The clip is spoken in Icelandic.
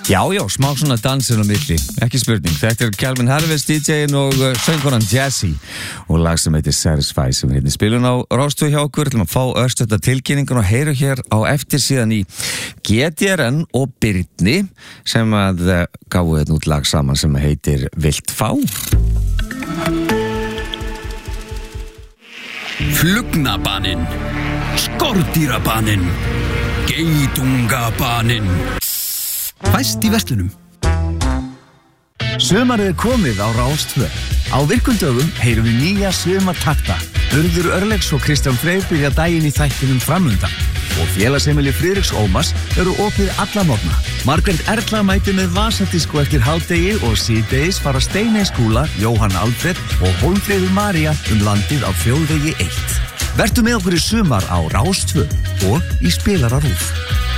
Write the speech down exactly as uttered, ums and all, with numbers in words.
Já, já, smá svona dansinn á milli, ekki spurning. Þetta er Calvin Harris, D J-in og söngkonan Jazzy og lag sem heitir Satisfy sem er hérna spilun á Rás tvö hjá okkur. Til að fá örstölda tilkynningun og heyru hér á eftir síðan í G D R N og Birni sem að gáðu þetta út lag saman sem heitir Vilt fá. Flugnabaninn, skordýrabaninn, geitungabaninn. Fæst í verslunum. Sumarið er komið á Rás tvö. Á virkum dögum heyrum við nýja sumartakta. Urður Örlegs og Kristján Freyr byrja daginn í þættinum framundan. Og félagsheimili Friðriks Ómars eru opið alla morgna. Margrét Erla mætir með vasadisko eftir hádegi og síðdegis fara Steiney Skúla, Jóhann Alfred og Hólmfríður María um landið á þjóðvegi eitt. Vertu með okkur í sumar á Rás tvö og í Spilara RÚV.